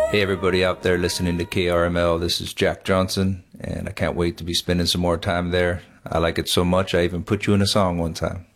Hey, everybody out there listening to KRML, this is Jack Johnson, and I can't wait to be spending some more time there. I like it so much, I even put you in a song one time.